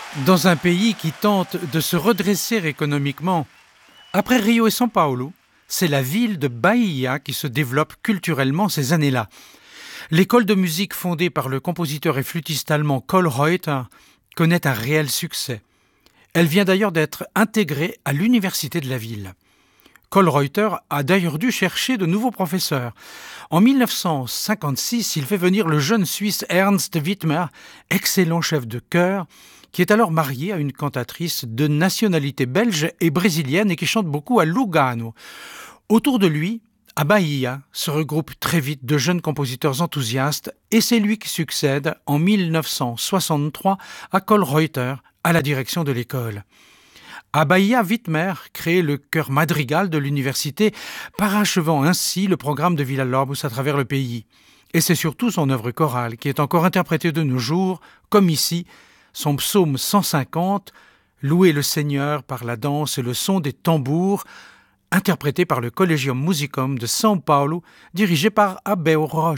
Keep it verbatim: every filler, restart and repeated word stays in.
Dans un pays qui tente de se redresser économiquement, après Rio et São Paulo, c'est la ville de Bahia qui se développe culturellement ces années-là. L'école de musique fondée par le compositeur et flûtiste allemand Kohlreuter connaît un réel succès. Elle vient d'ailleurs d'être intégrée à l'université de la ville. Kohlreuter a d'ailleurs dû chercher de nouveaux professeurs. En mille neuf cent cinquante-six, il fait venir le jeune Suisse Ernst Wittmer, excellent chef de chœur, qui est alors marié à une cantatrice de nationalité belge et brésilienne et qui chante beaucoup à Lugano. Autour de lui, à Bahia, se regroupent très vite de jeunes compositeurs enthousiastes et c'est lui qui succède en mille neuf cent soixante-trois à Kohlreuter à la direction de l'école. À Bahia, Wittmer crée le chœur madrigal de l'université, parachevant ainsi le programme de Villa-Lobos à travers le pays. Et c'est surtout son œuvre chorale qui est encore interprétée de nos jours, comme ici, son psaume cent cinquante, « Louer le Seigneur par la danse et le son des tambours », interprété par le Collegium Musicum de São Paulo, dirigé par Abel Roche.